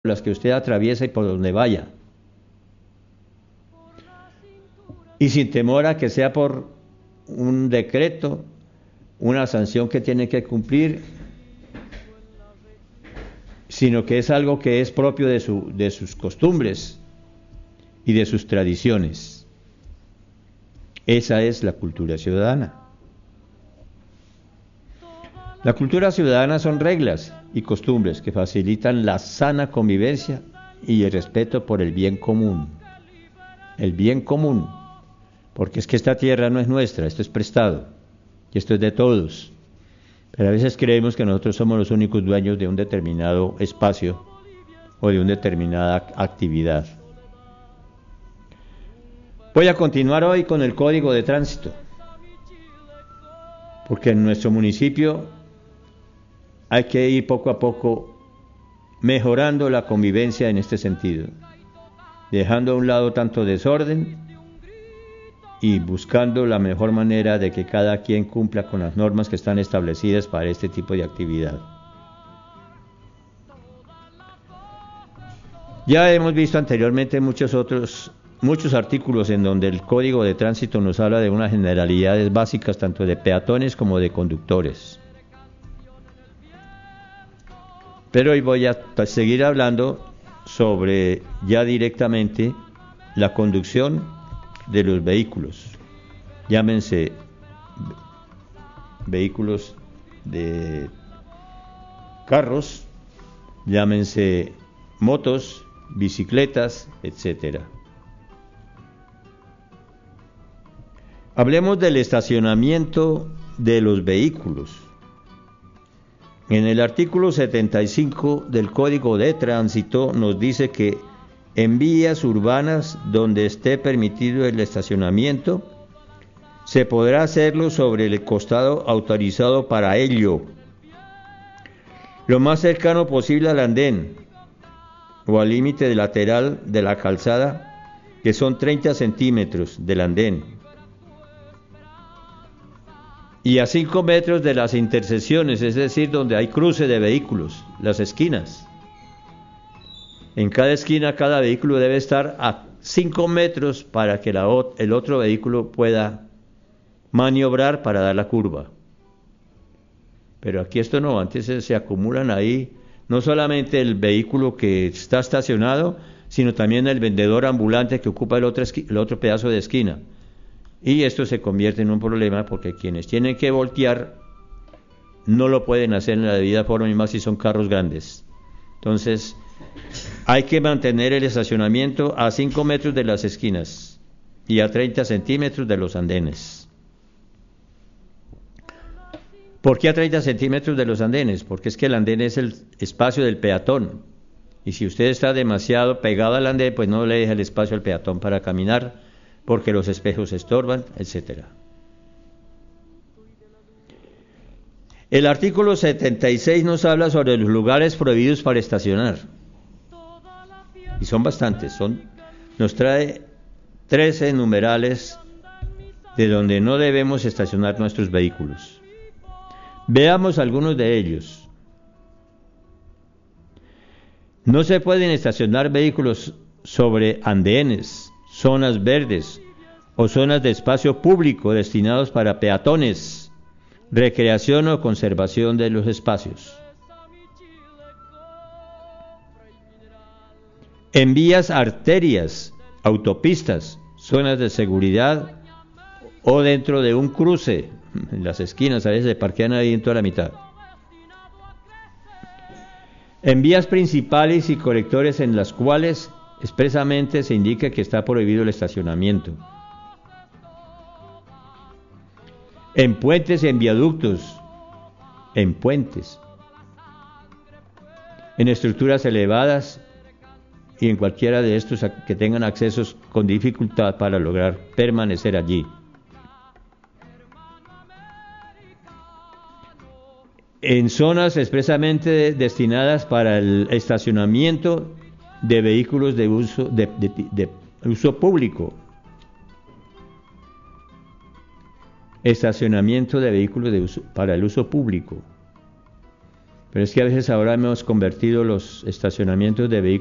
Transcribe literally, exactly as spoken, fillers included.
las que usted atraviesa y por donde vaya. Y sin temor a que sea por un decreto, una sanción que tiene que cumplir, sino que es algo que es propio de, su, de sus costumbres y de sus tradiciones. Esa es la cultura ciudadana. La cultura ciudadana son reglas y costumbres que facilitan la sana convivencia y el respeto por el bien común. El bien común, porque es que esta tierra no es nuestra, esto es prestado y esto es de todos. Pero a veces creemos que nosotros somos los únicos dueños de un determinado espacio o de una determinada actividad. Voy a continuar hoy con el Código de Tránsito, porque en nuestro municipio hay que ir poco a poco mejorando la convivencia en este sentido, dejando a un lado tanto desorden y buscando la mejor manera de que cada quien cumpla con las normas que están establecidas para este tipo de actividad. Ya hemos visto anteriormente muchos otros, muchos artículos en donde el Código de Tránsito nos habla de unas generalidades básicas tanto de peatones como de conductores. Pero hoy voy a seguir hablando sobre ya directamente la conducción de los vehículos, llámense vehículos de carros, llámense motos, bicicletas, etcétera. Hablemos del estacionamiento de los vehículos. En el artículo setenta y cinco del Código de Tránsito nos dice que en vías urbanas donde esté permitido el estacionamiento, se podrá hacerlo sobre el costado autorizado para ello, lo más cercano posible al andén o al límite lateral de la calzada, que son treinta centímetros del andén, y a cinco metros de las intersecciones, es decir, donde hay cruce de vehículos, las esquinas. En cada esquina, cada vehículo debe estar a cinco metros para que la, el otro vehículo pueda maniobrar para dar la curva. Pero aquí esto no, antes se, se acumulan ahí no solamente el vehículo que está estacionado, sino también el vendedor ambulante que ocupa el otro, el otro pedazo de esquina. Y esto se convierte en un problema porque quienes tienen que voltear no lo pueden hacer en la debida forma, y más si son carros grandes. Entonces, hay que mantener el estacionamiento a cinco metros de las esquinas y a treinta centímetros de los andenes. ¿Por qué a treinta centímetros de los andenes? Porque es que el andén es el espacio del peatón. Y si usted está demasiado pegado al andén, pues no le deja el espacio al peatón para caminar, porque los espejos estorban, etcétera. El artículo setenta y seis nos habla sobre los lugares prohibidos para estacionar. Y son bastantes, son, nos trae trece numerales de donde no debemos estacionar nuestros vehículos. Veamos algunos de ellos. No se pueden estacionar vehículos sobre andenes, zonas verdes o zonas de espacio público destinados para peatones, recreación o conservación de los espacios. En vías, arterias, autopistas, zonas de seguridad o dentro de un cruce, en las esquinas a veces se parquean ahí en toda la mitad. En vías principales y colectores en las cuales expresamente se indica que está prohibido el estacionamiento. En puentes y en viaductos, en puentes, en estructuras elevadas y en cualquiera de estos que tengan accesos con dificultad para lograr permanecer allí. En zonas expresamente destinadas para el estacionamiento de vehículos de uso, de, de, de uso público. Estacionamiento de vehículos de uso, para el uso público. Pero es que a veces ahora hemos convertido los estacionamientos de vehículos